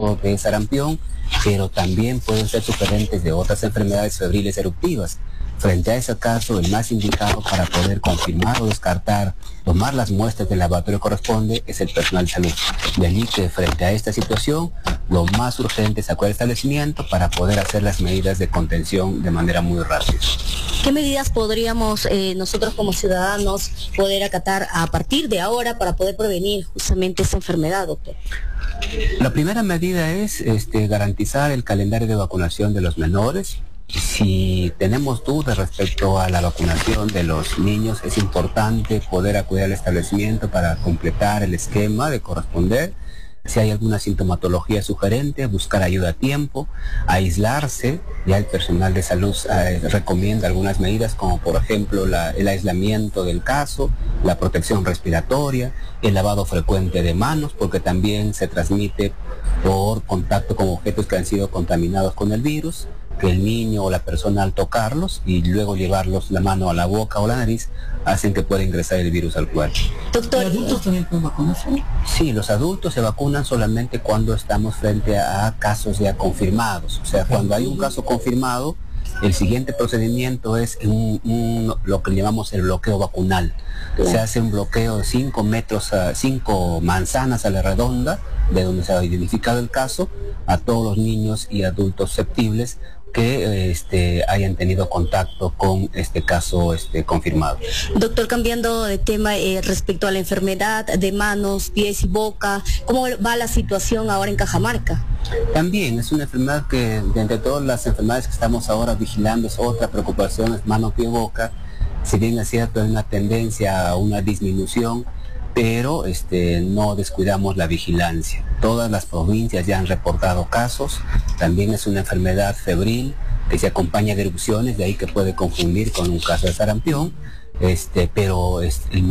diagnóstico de sarampión, pero también pueden ser sugerentes de otras enfermedades febriles eruptivas. Frente a ese caso, el más indicado para poder confirmar o descartar, tomar las muestras del laboratorio corresponde, es el personal de salud. De allí que frente a esta situación, lo más urgente es acudir al establecimiento para poder hacer las medidas de contención de manera muy rápida. ¿Qué medidas podríamos nosotros como ciudadanos poder acatar a partir de ahora para poder prevenir justamente esta enfermedad, doctor? La primera medida es garantizar el calendario de vacunación de los menores. Si tenemos dudas respecto a la vacunación de los niños, es importante poder acudir al establecimiento para completar el esquema de corresponder. Si hay alguna sintomatología sugerente, buscar ayuda a tiempo, aislarse. Ya el personal de salud recomienda algunas medidas como por ejemplo el aislamiento del caso, la protección respiratoria, el lavado frecuente de manos, porque también se transmite por contacto con objetos que han sido contaminados con el virus, que el niño o la persona al tocarlos y luego llevarlos la mano a la boca o la nariz hacen que pueda ingresar el virus al cuerpo. Doctor, ¿los adultos también pueden vacunarse? Sí, los adultos se vacunan solamente cuando estamos frente a casos ya confirmados. O sea, cuando hay un caso confirmado, el siguiente procedimiento es lo que llamamos el bloqueo vacunal. Se hace un bloqueo de 5 metros, 5 manzanas a la redonda, de donde se ha identificado el caso, a todos los niños y adultos susceptibles que hayan tenido contacto con este caso confirmado. Doctor, cambiando de tema respecto a la enfermedad de manos, pies y boca, ¿cómo va la situación ahora en Cajamarca? También es una enfermedad que, de entre todas las enfermedades que estamos ahora vigilando, es otra preocupación, es mano, pie, boca. Si bien es cierto, hay una tendencia a una disminución, pero no descuidamos la vigilancia. Todas las provincias ya han reportado casos. También es una enfermedad febril que se acompaña de erupciones, de ahí que puede confundir con un caso de sarampión. Pero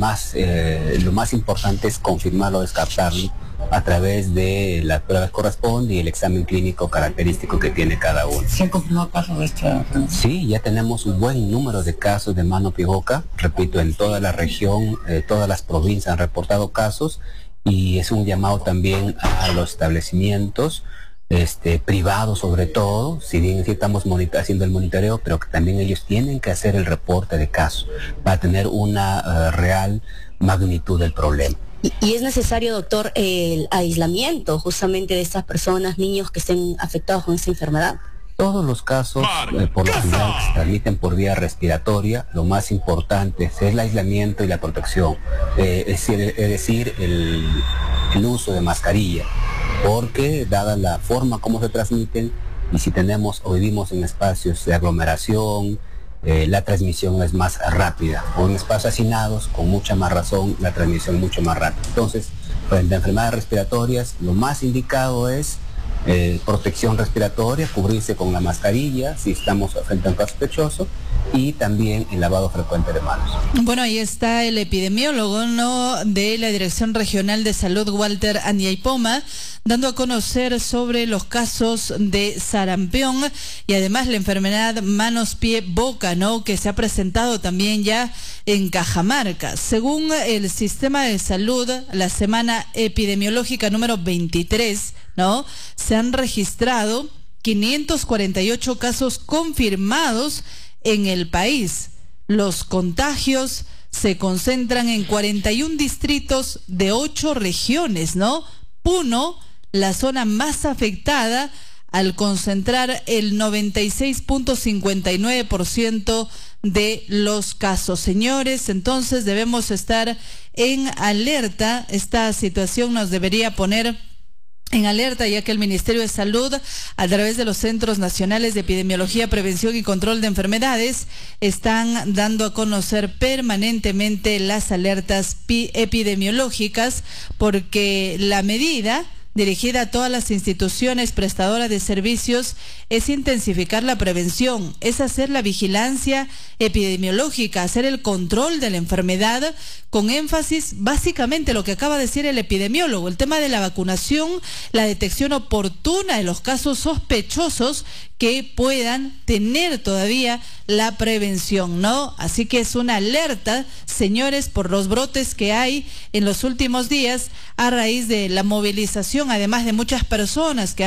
lo más importante es confirmarlo, descartarlo a través de las pruebas que corresponde y el examen clínico característico que tiene cada uno. ¿Se han confirmado casos de esta enfermedad? Sí, ya tenemos un buen número de casos de mano, pie, boca. Repito, en toda la región, todas las provincias han reportado casos, y es un llamado también a los establecimientos privados sobre todo, si bien sí estamos haciendo el monitoreo, pero que también ellos tienen que hacer el reporte de casos para tener una real magnitud del problema. Y es necesario, doctor, el aislamiento justamente de estas personas, niños que estén afectados con esta enfermedad. Todos los casos, por lo general, que se transmiten por vía respiratoria, lo más importante es el aislamiento y la protección, es decir, el uso de mascarilla, porque dada la forma como se transmiten, y si tenemos o vivimos en espacios de aglomeración, la transmisión es más rápida, o en espacios hacinados, con mucha más razón, la transmisión mucho más rápida. Entonces, frente a enfermedades respiratorias, lo más indicado es protección respiratoria, cubrirse con la mascarilla si estamos frente a un caso sospechoso, y también el lavado frecuente de manos. Bueno, ahí está el epidemiólogo, ¿no?, de la Dirección Regional de Salud, Walter Andiaipoma, dando a conocer sobre los casos de sarampión y además la enfermedad manos, pie, boca, ¿no?, que se ha presentado también ya en Cajamarca. Según el Sistema de Salud, la semana epidemiológica número 23, ¿no?, se han registrado 548 casos confirmados en el país. Los contagios se concentran en 41 distritos de 8 regiones, ¿no? Puno, la zona más afectada, al concentrar el 96.59% de los casos. Señores, entonces debemos estar en alerta. Esta situación nos debería poner en alerta, ya que el Ministerio de Salud, a través de los Centros Nacionales de Epidemiología, Prevención y Control de Enfermedades, están dando a conocer permanentemente las alertas epidemiológicas, porque la medida dirigida a todas las instituciones prestadoras de servicios es intensificar la prevención, es hacer la vigilancia epidemiológica, hacer el control de la enfermedad, con énfasis básicamente lo que acaba de decir el epidemiólogo, el tema de la vacunación, la detección oportuna de los casos sospechosos que puedan tener todavía la prevención, ¿no? Así que es una alerta, señores, por los brotes que hay en los últimos días a raíz de la movilización, además de muchas personas que